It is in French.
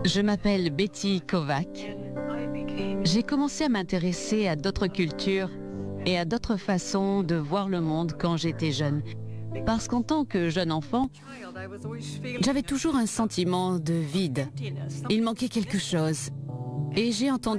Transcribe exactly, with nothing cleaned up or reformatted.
Je m'appelle Betty Kovac. J'ai commencé à m'intéresser à d'autres cultures et à d'autres façons de voir le monde quand j'étais jeune. Parce qu'en tant que jeune enfant, j'avais toujours un sentiment de vide. Il manquait quelque chose. Et j'ai entendu